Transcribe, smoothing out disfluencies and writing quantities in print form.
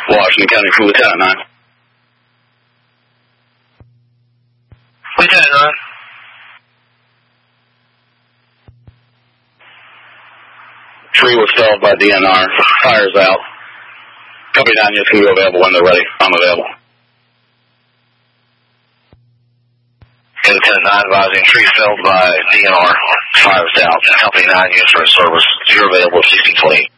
Washington County for Lieutenant 9. Lieutenant 9. Tree was felled by DNR. Fire's out. Company 9 units can be available when they're ready. I'm available. Lieutenant 9 advising tree felled by DNR. Fire's out. Company 9 units for service. You're available at 1628.